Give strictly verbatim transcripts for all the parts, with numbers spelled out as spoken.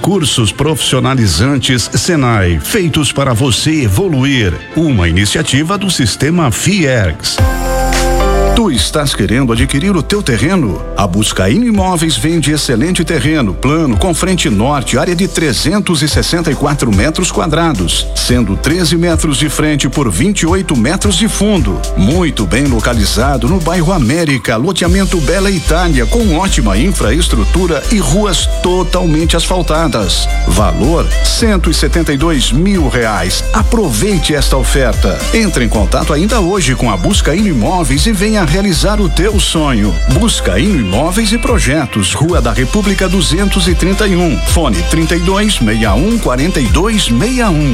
Cursos profissionalizantes Senai, feitos para você evoluir. Uma iniciativa do Sistema Fiergs. Tu estás querendo adquirir o teu terreno? A Buscaíno Imóveis vende excelente terreno, plano, com frente norte, área de trezentos e sessenta e quatro metros quadrados, sendo treze metros de frente por vinte e oito metros de fundo. Muito bem localizado no bairro América, loteamento Bela Itália, com ótima infraestrutura e ruas totalmente asfaltadas. Valor cento e setenta e dois mil reais. Aproveite esta oferta. Entre em contato ainda hoje com a Buscaíno Imóveis e venha realizar o teu sonho. Buscaíno Imóveis e Projetos, Rua da República duzentos e trinta e um, fone trinta e dois, sessenta e um, quarenta e dois, sessenta e um.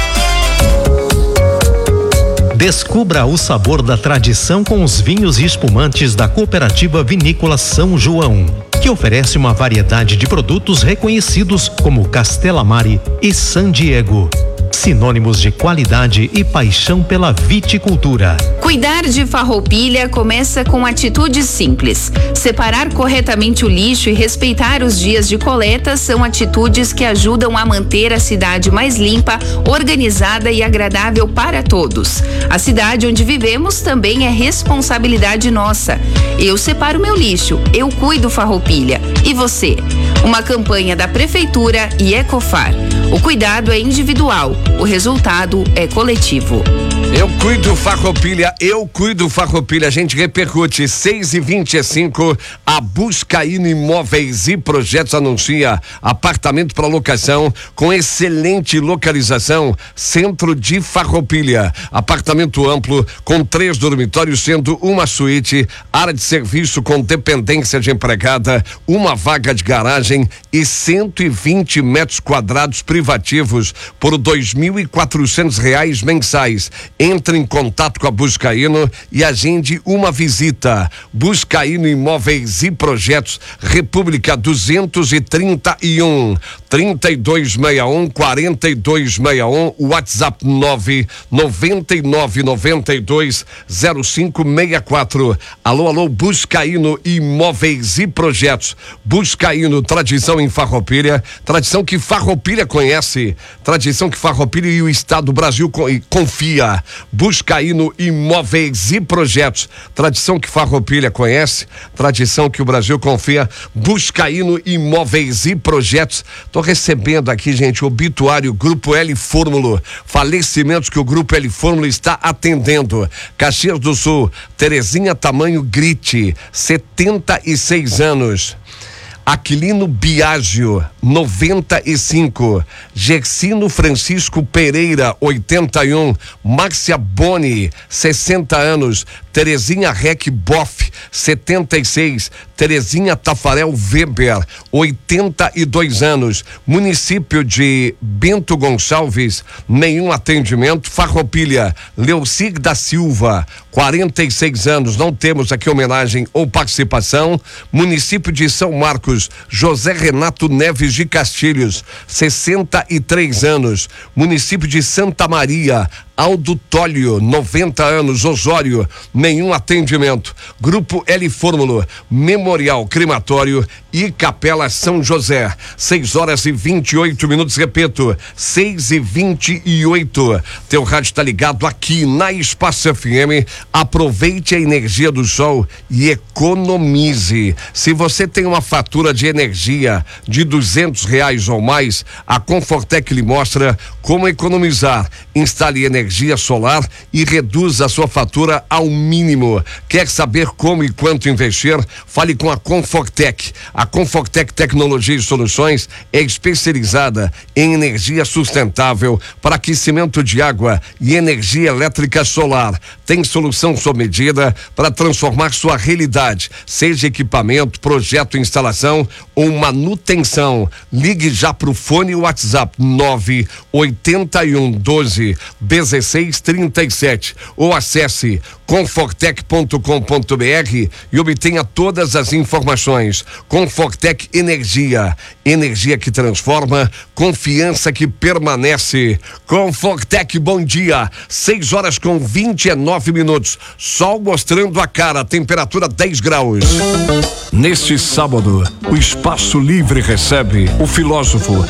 Descubra o sabor da tradição com os vinhos e espumantes da Cooperativa Vinícola São João, que oferece uma variedade de produtos reconhecidos como Castela Mare e San Diego. Sinônimos de qualidade e paixão pela viticultura. Cuidar de Farroupilha começa com atitudes simples. Separar corretamente o lixo e respeitar os dias de coleta são atitudes que ajudam a manter a cidade mais limpa, organizada e agradável para todos. A cidade onde vivemos também é responsabilidade nossa. Eu separo meu lixo, eu cuido Farroupilha. E você? Uma campanha da Prefeitura e Ecofar. O cuidado é individual, o resultado é coletivo. Eu cuido Farroupilha, eu cuido Farroupilha. A gente repercute. Seis e vinte e cinco, a Buscaíno Imóveis e Projetos anuncia apartamento para locação com excelente localização, centro de Farroupilha. Apartamento amplo com três dormitórios, sendo uma suíte, área de serviço com dependência de empregada, uma vaga de garagem e cento e vinte metros quadrados privativos por dois mil e quatrocentos reais mensais. Entre em contato com a Buscaíno e agende uma visita. Buscaíno Imóveis e Projetos, República duzentos e trinta e um, trinta e dois, sessenta e um, quarenta e dois, sessenta e um, WhatsApp nove noventa e nove, noventa e dois, zero cinco seis quatro. Alô, alô, Buscaíno Imóveis e Projetos. Buscaíno, tradição em Farroupilha, tradição que Farroupilha conhece, tradição que Farroupilha e o Estado do Brasil confia. Buscaíno Imóveis e Projetos, tradição que Farroupilha conhece, tradição que o Brasil confia. Buscaíno Imóveis e Projetos. Tô recebendo aqui, gente, o obituário Grupo L Fórmulo, falecimentos que o Grupo L Fórmulo está atendendo. Caxias do Sul, Terezinha Tamanho Grite, setenta e seis anos. Aquilino Biagio, noventa e cinco. Gersino Francisco Pereira, oitenta e um. Márcia Boni, sessenta anos. Terezinha Rec Boff, setenta e seis. Terezinha Tafarel Weber, oitenta e dois anos. Município de Bento Gonçalves, nenhum atendimento. Farroupilha, Leucig da Silva, quarenta e seis anos. Não temos aqui homenagem ou participação. Município de São Marcos, José Renato Neves de Castilhos, sessenta e três anos. Município de Santa Maria, Aldo Tólio, noventa anos, Osório, nenhum atendimento. Grupo L Fórmulo, Memorial Crematório e Capela São José. seis horas e vinte e oito minutos, repito, seis e vinte e oito. Teu rádio está ligado aqui na Espaço F M. Aproveite a energia do sol e economize. Se você tem uma fatura de energia de duzentos reais ou mais, a Confortec lhe mostra como economizar. Instale energia solar e reduza a sua fatura ao mínimo. Quer saber como e quanto investir? Fale com a Confortec. A Confortec Tecnologia e Soluções é especializada em energia sustentável para aquecimento de água e energia elétrica solar. Tem solução sob medida para transformar sua realidade, seja equipamento, projeto, instalação ou manutenção. Ligue já para o fone e WhatsApp nove oitenta e um, doze, dezesseis, trinta e sete ou acesse confortec ponto com ponto br e obtenha todas as informações. Confortec Energia, energia que transforma, confiança que permanece. Confortec, bom dia, seis horas com vinte e nove minutos, sol mostrando a cara, temperatura dez graus. Neste sábado, o Espaço Livre recebe o filósofo